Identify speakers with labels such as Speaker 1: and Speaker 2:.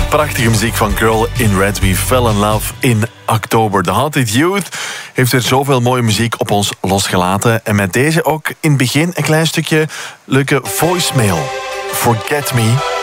Speaker 1: Prachtige muziek van Girl in Red. We fell in love in oktober. De Haunted Youth heeft weer zoveel mooie muziek op ons losgelaten. En met deze ook in het begin een klein stukje leuke voicemail. Forget Me.